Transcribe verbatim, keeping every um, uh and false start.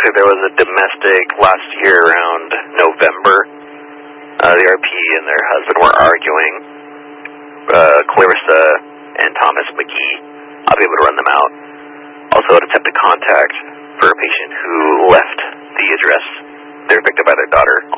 like there was a domestic last year around November. Uh, the R P and their husband were arguing. Uh, Clarissa and Thomas McGee, I'll be able to run them out. Also, an attempted contact for a patient who left the address. They were picked up by their daughter.